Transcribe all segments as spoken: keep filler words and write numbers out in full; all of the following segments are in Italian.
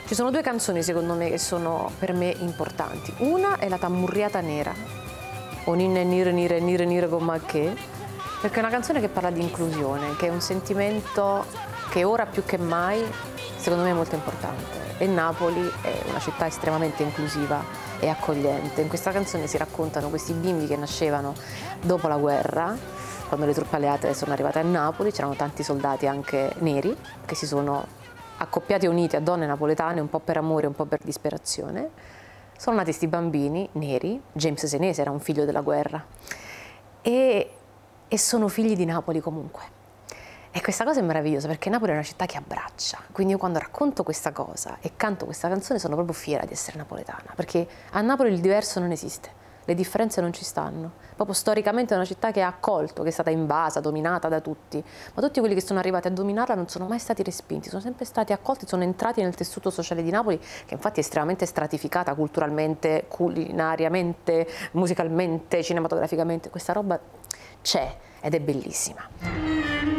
Ci sono due canzoni secondo me che sono per me importanti. Una è la Tammurriata Nera, o Ninne Nire Nire Nire Nire con ma che, perché è una canzone che parla di inclusione, che è un sentimento che ora più che mai secondo me è molto importante. E Napoli è una città estremamente inclusiva e accogliente. In questa canzone si raccontano questi bimbi che nascevano dopo la guerra, quando le truppe alleate sono arrivate a Napoli. C'erano tanti soldati anche neri che si sono accoppiati e uniti a donne napoletane un po' per amore, un po' per disperazione. Sono nati questi bambini neri. James Senese era un figlio della guerra e, e sono figli di Napoli comunque. E questa cosa è meravigliosa perché Napoli è una città che abbraccia, quindi io quando racconto questa cosa e canto questa canzone sono proprio fiera di essere napoletana, perché a Napoli il diverso non esiste, le differenze non ci stanno. Proprio storicamente è una città che ha accolto, che è stata invasa, dominata da tutti, ma tutti quelli che sono arrivati a dominarla non sono mai stati respinti, sono sempre stati accolti, sono entrati nel tessuto sociale di Napoli, che infatti è estremamente stratificata culturalmente, culinariamente, musicalmente, cinematograficamente. Questa roba c'è ed è bellissima.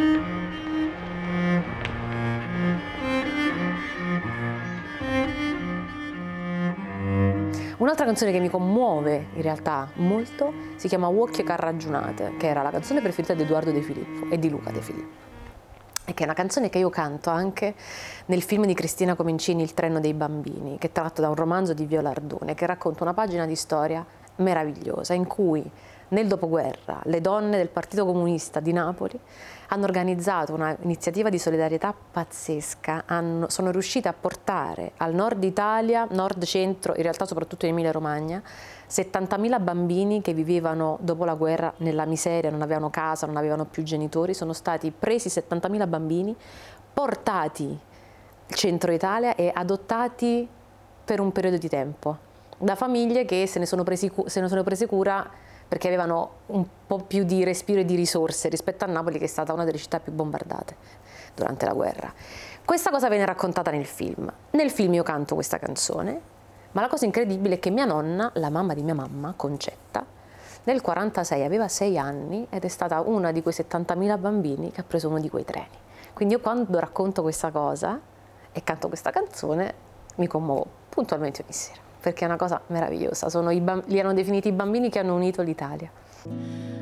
Un'altra canzone che mi commuove in realtà molto si chiama Wocche Carraggiunate, che era la canzone preferita di Edoardo De Filippo e di Luca De Filippo, e che è una canzone che io canto anche nel film di Cristina Comencini, Il treno dei bambini, che è tratto da un romanzo di Viola Ardone, che racconta una pagina di storia meravigliosa in cui nel dopoguerra le donne del Partito Comunista di Napoli hanno organizzato un'iniziativa di solidarietà pazzesca, hanno, sono riuscite a portare al nord Italia, nord-centro, in realtà soprattutto in Emilia-Romagna, settantamila bambini che vivevano dopo la guerra nella miseria, non avevano casa, non avevano più genitori. Sono stati presi settantamila bambini, portati al centro Italia e adottati per un periodo di tempo da famiglie che se ne sono presi, se ne sono prese cura perché avevano un po' più di respiro e di risorse rispetto a Napoli, che è stata una delle città più bombardate durante la guerra. Questa cosa viene raccontata nel film. Nel film io canto questa canzone, ma la cosa incredibile è che mia nonna, la mamma di mia mamma, Concetta, nel quarantasei aveva sei anni ed è stata una di quei settantamila bambini che ha preso uno di quei treni. Quindi io quando racconto questa cosa e canto questa canzone mi commuovo puntualmente ogni sera, perché è una cosa meravigliosa. Sono i li hanno definiti i bambini che hanno unito l'Italia.